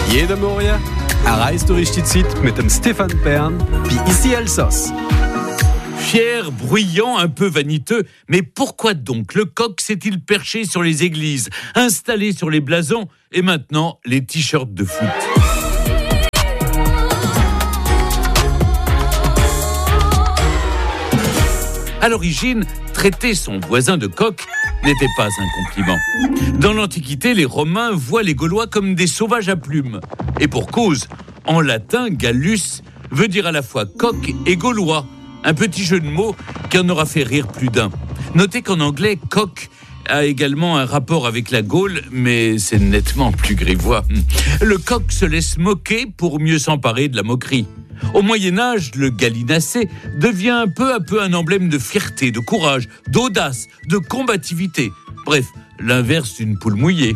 Jede Morgen erreist du richtig Zeit mit dem Stefan Bern wie ici Elsass. Fier, bruyant, un peu vaniteux, mais pourquoi donc le coq s'est-il perché sur les églises, installé sur les blasons et maintenant les t-shirts de foot? À l'origine, traiter son voisin de coq n'était pas un compliment. Dans l'Antiquité, les Romains voient les Gaulois comme des sauvages à plumes. Et pour cause, en latin, Gallus veut dire à la fois coq et gaulois. Un petit jeu de mots qui en aura fait rire plus d'un. Notez qu'en anglais, coq a également un rapport avec la Gaule, mais c'est nettement plus grivois. Le coq se laisse moquer pour mieux s'emparer de la moquerie. Au Moyen-Âge, le gallinacé devient peu à peu un emblème de fierté, de courage, d'audace, de combativité. Bref, l'inverse d'une poule mouillée.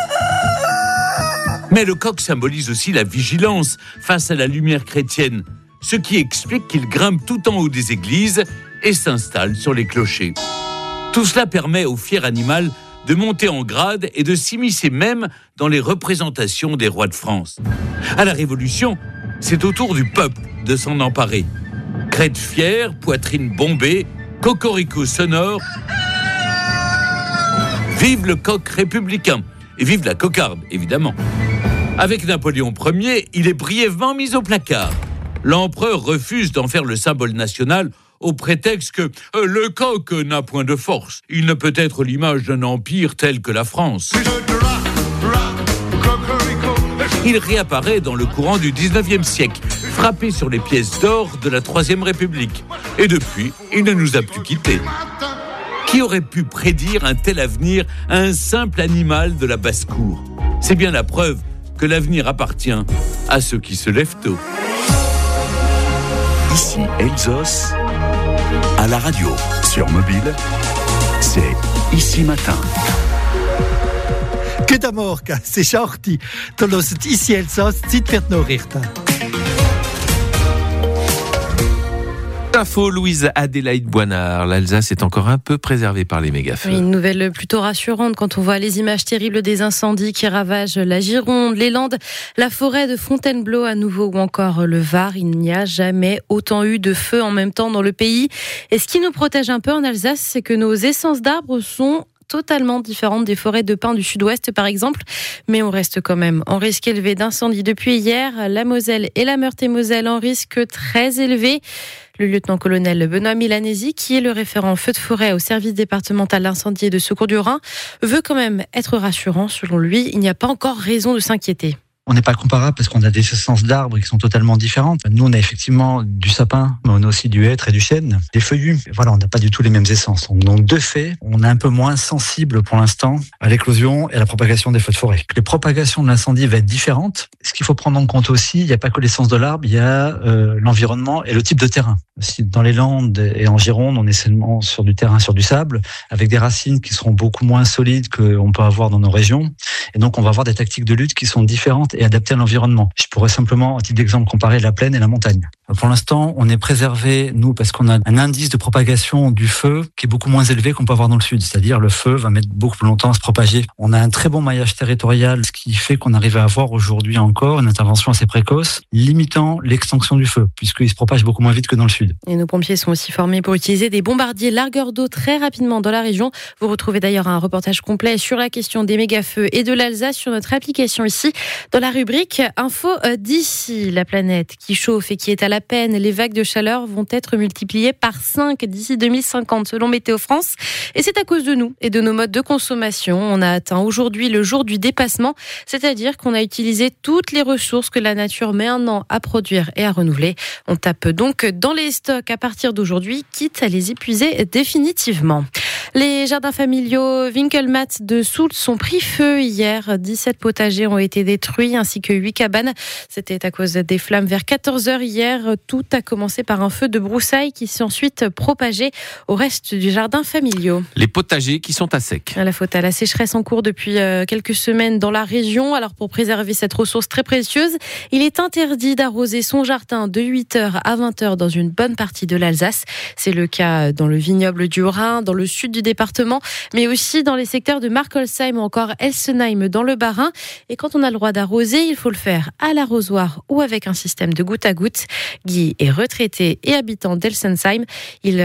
Mais le coq symbolise aussi la vigilance face à la lumière chrétienne, ce qui explique qu'il grimpe tout en haut des églises et s'installe sur les clochers. Tout cela permet au fier animal de monter en grade et de s'immiscer même dans les représentations des rois de France. À la Révolution, c'est au tour du peuple de s'en emparer. Crête fière, poitrine bombée, cocorico sonore. Vive le coq républicain et vive la cocarde, évidemment. Avec Napoléon Ier, il est brièvement mis au placard. L'empereur refuse d'en faire le symbole national au prétexte que le coq n'a point de force. Il ne peut être l'image d'un empire tel que la France. Il réapparaît dans le courant du 19e siècle, frappé sur les pièces d'or de la Troisième République. Et depuis, il ne nous a plus quittés. Qui aurait pu prédire un tel avenir à un simple animal de la basse-cour? C'est bien la preuve que l'avenir appartient à ceux qui se lèvent tôt. Ici Elsass, à la radio, sur mobile, c'est Ici Matin. Guten Morgen, es ist 8 Uhr. Du hörst «Ici Elsass», Zeit für die Nachrichten. Info, Louise Adélaïde Boinard. L'Alsace est encore un peu préservée par les méga-feux. Une nouvelle plutôt rassurante quand on voit les images terribles des incendies qui ravagent la Gironde, les Landes, la forêt de Fontainebleau à nouveau ou encore le Var. Il n'y a jamais autant eu de feux en même temps dans le pays. Et ce qui nous protège un peu en Alsace, c'est que nos essences d'arbres sont totalement différentes des forêts de pins du sud-ouest par exemple, mais on reste quand même en risque élevé d'incendie depuis hier. La Moselle et la Meurthe-et-Moselle en risque très élevé. Le lieutenant-colonel Benoît Milanesi, qui est le référent feu de forêt au service départemental d'incendie et de secours du Rhin, veut quand même être rassurant. Selon lui, il n'y a pas encore raison de s'inquiéter. On n'est pas comparable parce qu'on a des essences d'arbres qui sont totalement différentes. Nous, on a effectivement du sapin, mais on a aussi du hêtre et du chêne, des feuillus. Voilà, on n'a pas du tout les mêmes essences. Donc, de fait, on est un peu moins sensible pour l'instant à l'éclosion et à la propagation des feux de forêt. Les propagations de l'incendie vont être différentes. Ce qu'il faut prendre en compte aussi, il n'y a pas que l'essence de l'arbre, il y a l'environnement et le type de terrain. Si dans les Landes et en Gironde, on est seulement sur du terrain, sur du sable, avec des racines qui seront beaucoup moins solides qu'on peut avoir dans nos régions. Et donc, on va avoir des tactiques de lutte qui sont différentes et adaptées à l'environnement. Je pourrais simplement, à titre d'exemple, comparer la plaine et la montagne. Pour l'instant, on est préservé, nous, parce qu'on a un indice de propagation du feu qui est beaucoup moins élevé qu'on peut avoir dans le sud. C'est-à-dire, le feu va mettre beaucoup plus longtemps à se propager. On a un très bon maillage territorial, ce qui fait qu'on arrive à avoir aujourd'hui encore une intervention assez précoce, limitant l'extinction du feu, puisqu'il se propage beaucoup moins vite que dans le sud. Et nos pompiers sont aussi formés pour utiliser des bombardiers largueurs d'eau très rapidement dans la région. Vous retrouvez d'ailleurs un reportage complet sur la question des méga-feux et de l'Alsace sur notre application ici, dans la rubrique Info d'ici. La planète qui chauffe et qui est à la peine, les vagues de chaleur vont être multipliées par 5 d'ici 2050 selon Météo France. Et c'est à cause de nous et de nos modes de consommation. On a atteint aujourd'hui le jour du dépassement, c'est-à-dire qu'on a utilisé toutes les ressources que la nature met un an à produire et à renouveler. On tape donc dans les stocks à partir d'aujourd'hui, quitte à les épuiser définitivement. Les jardins familiaux Winkelmatt de Soult sont pris feu hier. 17 potagers ont été détruits ainsi que 8 cabanes. C'était à cause des flammes vers 14h hier. Tout a commencé par un feu de broussailles qui s'est ensuite propagé au reste du jardin familial. Les potagers qui sont à sec. La faute à la sécheresse en cours depuis quelques semaines dans la région. Alors pour préserver cette ressource très précieuse, il est interdit d'arroser son jardin de 8h à 20h dans une bonne partie de l'Alsace. C'est le cas dans le vignoble du Haut-Rhin, dans le sud du département, mais aussi dans les secteurs de Markolsheim ou encore Elsenheim dans le Bas-Rhin. Et quand on a le droit d'arroser arroser, il faut le faire à l'arrosoir ou avec un système de goutte à goutte. Guy est retraité et habitant d'Elsenheim. Il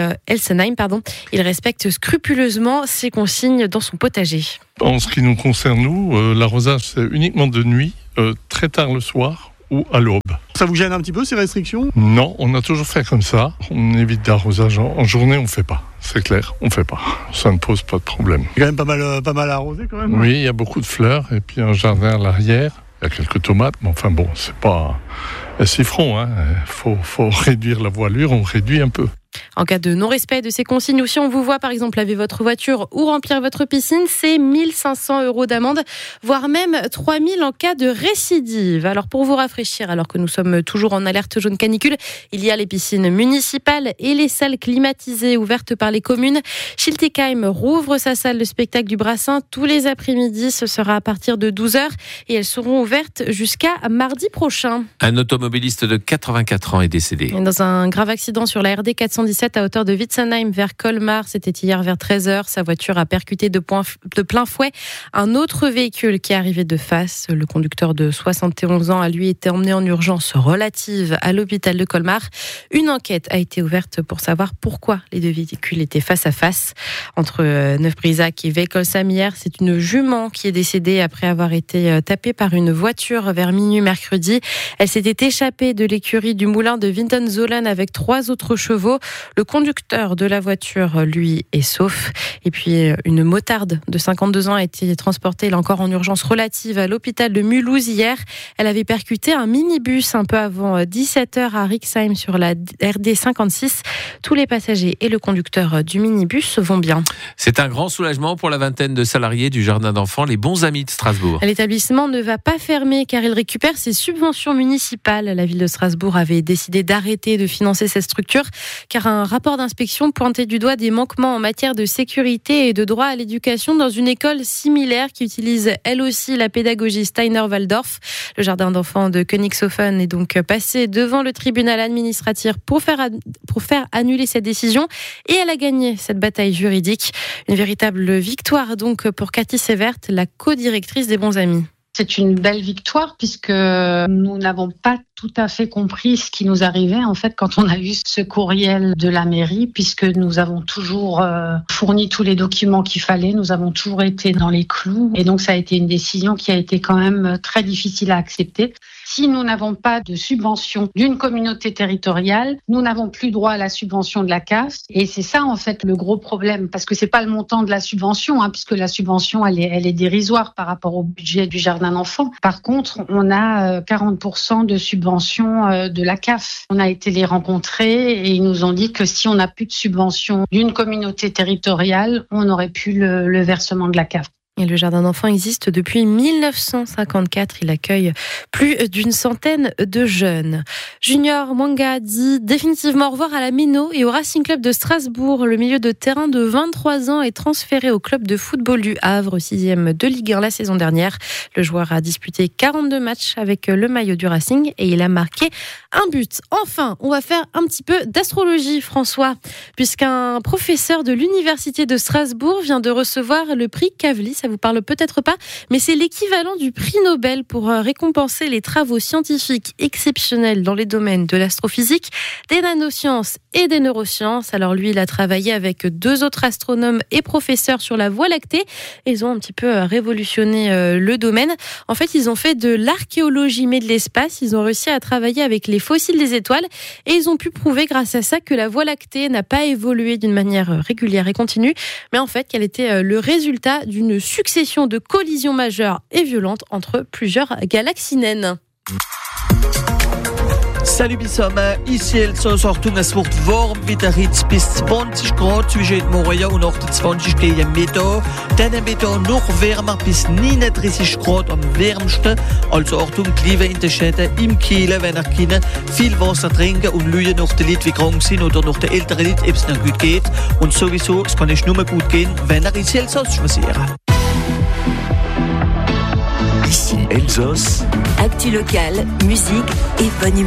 respecte scrupuleusement ses consignes dans son potager. En ce qui nous concerne, nous, l'arrosage, c'est uniquement de nuit, très tard le soir ou à l'aube. Ça vous gêne un petit peu ces restrictions ? Non, on a toujours fait comme ça. On évite l'arrosage en journée, on ne fait pas. C'est clair, on ne fait pas. Ça ne pose pas de problème. Il y a quand même pas mal à arroser quand même. Oui, il y a beaucoup de fleurs et puis un jardin à l'arrière. Il y a quelques tomates, mais enfin bon, c'est pas si front. Faut réduire la voilure, on réduit un peu. En cas de non-respect de ces consignes ou si on vous voit par exemple laver votre voiture ou remplir votre piscine, c'est 1 500 € d'amende, voire même 3 000 en cas de récidive. Alors pour vous rafraîchir, alors que nous sommes toujours en alerte jaune canicule, il y a les piscines municipales et les salles climatisées ouvertes par les communes. Schiltigheim rouvre sa salle de spectacle du Brassin tous les après-midi. Ce sera à partir de 12h et elles seront ouvertes jusqu'à mardi prochain. Un automobiliste de 84 ans est décédé. Dans un grave accident sur la RD 417 à hauteur de Witzenheim vers Colmar, c'était hier vers 13h. Sa voiture a percuté de plein fouet un autre véhicule qui est arrivé de face. Le conducteur de 71 ans a lui été emmené en urgence relative à l'hôpital de Colmar. Une enquête a été ouverte pour savoir pourquoi les deux véhicules étaient face à face. Entre Neuf-Brisac et Wekolsheim hier, c'est une jument qui est décédée après avoir été tapée par une voiture vers minuit mercredi. Elle s'était échappée de l'écurie du moulin de Wintenzolen avec 3 autres chevaux. Le conducteur de la voiture, lui, est sauf. Et puis, une motarde de 52 ans a été transportée, là encore, en urgence relative à l'hôpital de Mulhouse hier. Elle avait percuté un minibus un peu avant 17h à Rixheim sur la RD 56. Tous les passagers et le conducteur du minibus vont bien. C'est un grand soulagement pour la vingtaine de salariés du jardin d'enfants Les Bons Amis de Strasbourg. L'établissement ne va pas fermer car il récupère ses subventions municipales. La ville de Strasbourg avait décidé d'arrêter de financer cette structure car un rapport d'inspection pointait du doigt des manquements en matière de sécurité et de droit à l'éducation dans une école similaire qui utilise elle aussi la pédagogie Steiner-Waldorf. Le jardin d'enfants de Königshofen est donc passé devant le tribunal administratif pour faire annuler cette décision et elle a gagné cette bataille juridique. Une véritable victoire donc pour Cathy Sévert, la co-directrice des Bons Amis. C'est une belle victoire puisque nous n'avons pas tout à fait compris ce qui nous arrivait en fait quand on a eu ce courriel de la mairie, puisque nous avons toujours fourni tous les documents qu'il fallait, nous avons toujours été dans les clous et donc ça a été une décision qui a été quand même très difficile à accepter. Si nous n'avons pas de subvention d'une communauté territoriale, nous n'avons plus droit à la subvention de la CAF. Et c'est ça, en fait, le gros problème. Parce que c'est pas le montant de la subvention, puisque la subvention, elle est dérisoire par rapport au budget du jardin d'enfants. Par contre, on a 40% de subvention de la CAF. On a été les rencontrer et ils nous ont dit que si on n'a plus de subvention d'une communauté territoriale, on n'aurait plus le versement de la CAF. Et le jardin d'enfants existe depuis 1954. Il accueille plus d'une centaine de jeunes. Junior Mwanga dit définitivement au revoir à la Méno et au Racing Club de Strasbourg. Le milieu de terrain de 23 ans est transféré au club de football du Havre, 6e de Ligue 1 la saison dernière. Le joueur a disputé 42 matchs avec le maillot du Racing et il a marqué un but. Enfin, on va faire un petit peu d'astrologie, François, puisqu'un professeur de l'université de Strasbourg vient de recevoir le prix Kavli. Ça vous parle peut-être pas, mais c'est l'équivalent du prix Nobel pour récompenser les travaux scientifiques exceptionnels dans les domaines de l'astrophysique, des nanosciences et des neurosciences. Alors lui, il a travaillé avec 2 autres astronomes et professeurs sur la Voie lactée. Ils ont un petit peu révolutionné le domaine. En fait, ils ont fait de l'archéologie mais de l'espace. Ils ont réussi à travailler avec les fossiles des étoiles et ils ont pu prouver grâce à ça que la Voie lactée n'a pas évolué d'une manière régulière et continue, mais en fait qu'elle était le résultat d'une succession de collisions majeures et violentes entre plusieurs galaxies naines. Salut Bissom, ici Elsass Achtung, es wird warm, wieder Hitze bis 20 Grad zwischen Moria und 28 Meter. Dann wieder noch wärmer bis 39 Grad am wärmsten. Also Achtung, Liebe in den Städten, im Kiel, wenn ihr Kinder viel Wasser trinken und schauen nach den Leuten, die krank sind oder nach den älteren Leuten, ob es ihnen gut geht. Und sowieso, es kann euch nur gut gehen, wenn ihr ins Elsass spazieren. Ici Elsass. Actu locale, musique et bonne humeur.